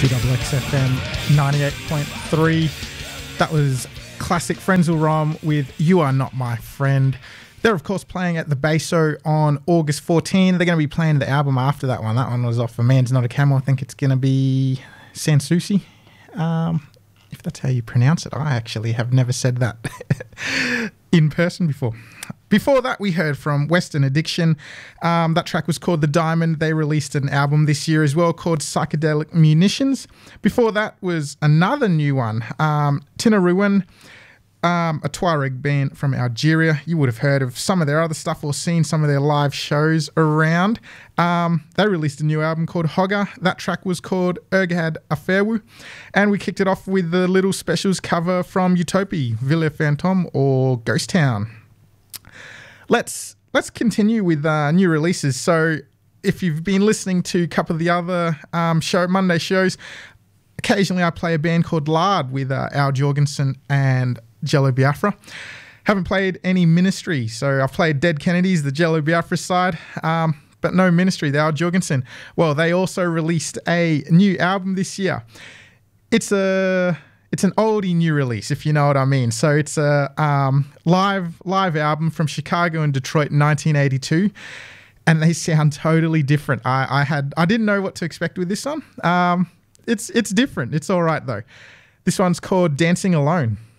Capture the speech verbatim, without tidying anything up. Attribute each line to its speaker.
Speaker 1: two X X F M ninety-eight point three. That was classic Frenzal Rhomb with You Are Not My Friend. They're, of course, playing at the Beso on August fourteenth. They're going to be playing the album after that one. That one was off A Man's Not a Camel. I think it's going to be Sanssouci. Um, if that's how you pronounce it. I actually have never said that in person before. Before that, we heard from Western Addiction. Um, that track was called The Diamond. They released an album this year as well called Psychedelic Munitions. Before that was another new one, um, Tinariwen, um, a Tuareg band from Algeria. You would have heard of some of their other stuff or seen some of their live shows around. Um, they released a new album called Hogga. That track was called Ergad Aferwu. And we kicked it off with the Little Specials cover from Utopie, Ville Fantôme or Ghost Town. Let's let's continue with uh, new releases. So if you've been listening to a couple of the other um, show Monday shows, occasionally I play a band called Lard with uh, Al Jorgensen and Jello Biafra. Haven't played any Ministry, so I've played Dead Kennedys, the Jello Biafra side, um, but no Ministry, the Al Jorgensen. Well, they also released a new album this year. It's a... It's an oldie new release, if you know what I mean. So it's a um, live live album from Chicago and Detroit in nineteen eighty-two, and they sound totally different. I, I had I didn't know what to expect with this one. Um, it's it's different. It's all right though. This one's called Dancing Alone.